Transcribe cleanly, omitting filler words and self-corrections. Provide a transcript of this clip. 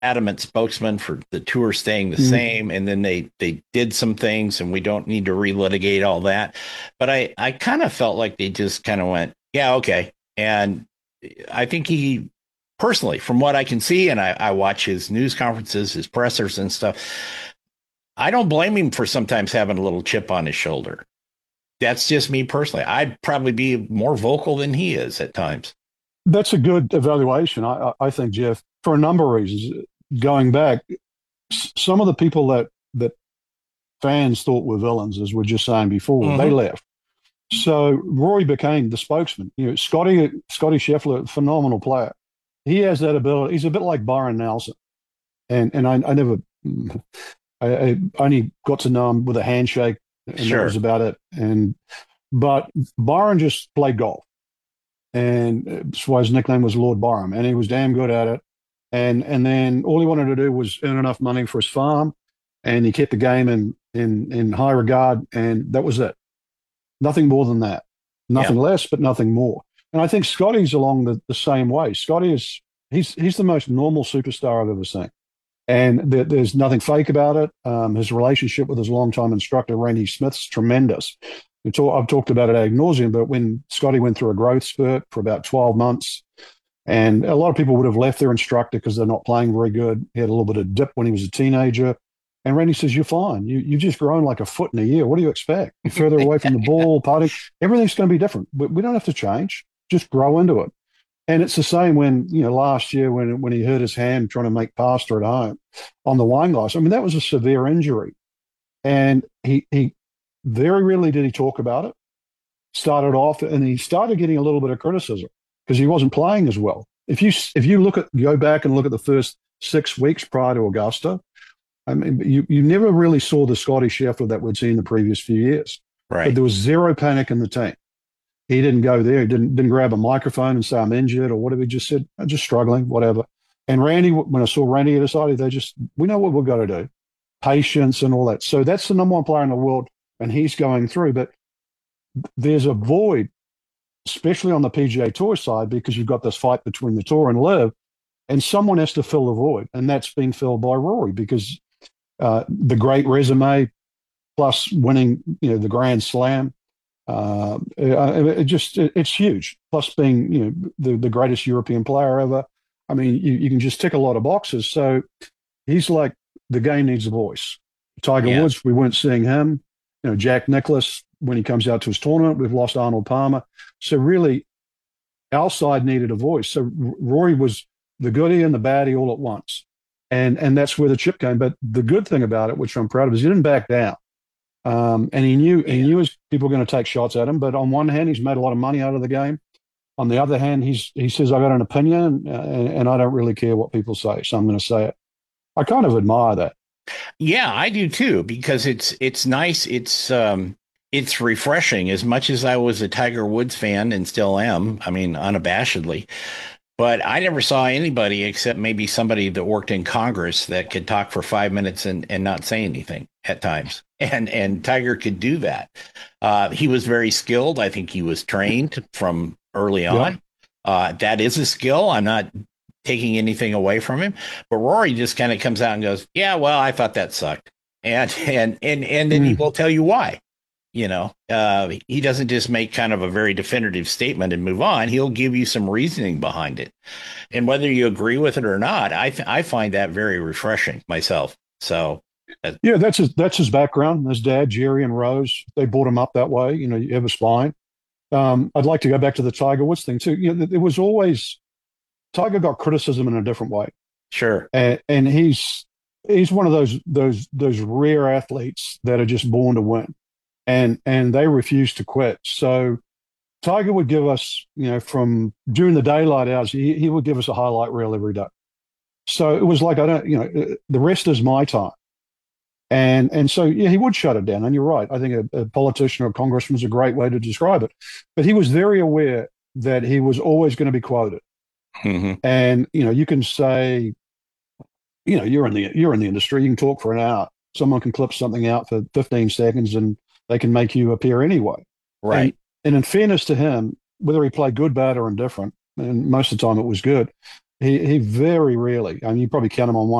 adamant spokesman for the tour staying the Mm. same, and then they did some things, and we don't need to relitigate all that. But I kind of felt like they just kind of went, yeah, okay. And I think he personally, from what I can see, and I watch his news conferences, his pressers and stuff, I don't blame him for sometimes having a little chip on his shoulder. That's just me personally. I'd probably be more vocal than he is at times. That's a good evaluation, I think, Jeff, for a number of reasons. Going back, some of the people that fans thought were villains, as we are just saying before, they Mm-hmm. left. So Rory became the spokesman. Scotty Scheffler, phenomenal player. He has that ability. He's a bit like Byron Nelson, and I never, I only got to know him with a handshake, and that was Sure. about it. But Byron just played golf, and that's why his nickname was Lord Byron, and he was damn good at it. And then all he wanted to do was earn enough money for his farm, and he kept the game in high regard, and that was it. Nothing more than that. Yeah. Nothing less, but nothing more. And I think Scotty's along the same way. Scotty is he's the most normal superstar I've ever seen, and there's nothing fake about it. His relationship with his longtime instructor Randy Smith's tremendous. I've talked about it ad nauseum, but when Scotty went through a growth spurt for about 12 months, and a lot of people would have left their instructor because they're not playing very good. He had a little bit of dip when he was a teenager. And Randy says, "You're fine. You've just grown like a foot in a year. What do you expect? You're further away from the ball, putting. Everything's going to be different. We don't have to change. Just grow into it." And it's the same when, last year when he hurt his hand trying to make pasta at home on the wine glass. I mean, that was a severe injury. And he very rarely did he talk about it. Started off and he started getting a little bit of criticism because he wasn't playing as well. If you go back and look at the first 6 weeks prior to Augusta, I mean, you never really saw the Scotty Scheffler that we'd seen in the previous few years. But Right. there was zero panic in the team. He didn't go there. He didn't grab a microphone and say I'm injured or whatever. He just said I'm just struggling, whatever. And Randy, when I saw Randy at his side, we know what we've got to do, patience and all that. So that's the number one player in the world, and he's going through. But there's a void, especially on the PGA Tour side, because you've got this fight between the Tour and Live, and someone has to fill the void, and that's been filled by Rory because the great resume plus winning, the Grand Slam. It's huge. Plus being, the greatest European player ever. I mean, you can just tick a lot of boxes. So he's like the game needs a voice. Tiger Yeah. Woods, we weren't seeing him. Jack Nicklaus when he comes out to his tournament, we've lost Arnold Palmer. So really, our side needed a voice. So Rory was the goodie and the baddie all at once, and that's where the chip came. But the good thing about it, which I'm proud of, is he didn't back down. And he knew his people were going to take shots at him. But on one hand, he's made a lot of money out of the game. On the other hand, he says I got an opinion, and I don't really care what people say, so I'm going to say it. I kind of admire that. Yeah, I do too, because it's nice. It's refreshing. As much as I was a Tiger Woods fan and still am, I mean, unabashedly, but I never saw anybody except maybe somebody that worked in Congress that could talk for 5 minutes and not say anything at times. And Tiger could do that. He was very skilled. I think he was trained from early Yep. on. That is a skill. I'm not taking anything away from him. But Rory just kind of comes out and goes, "Yeah, well, I thought that sucked," and then he Mm. will tell you why. He doesn't just make kind of a very definitive statement and move on. He'll give you some reasoning behind it, and whether you agree with it or not, I find that very refreshing myself. So, Yeah, that's his background. His dad, Jerry and Rose, they brought him up that way. You have a spine. I'd like to go back to the Tiger Woods thing too. There was always Tiger got criticism in a different way, sure, and he's one of those rare athletes that are just born to win, and they refuse to quit. So Tiger would give us, from during the daylight hours, he would give us a highlight reel every day. So it was like I don't, the rest is my time. And so yeah, he would shut it down. And you're right. I think a politician or a congressman is a great way to describe it. But he was very aware that he was always going to be quoted. hmm And you can say, you're in the industry. You can talk for an hour. Someone can clip something out for 15 seconds, and they can make you appear anyway. And right, and in fairness to him, whether he played good, bad, or indifferent, and most of the time it was good. he very rarely, and you probably count him on one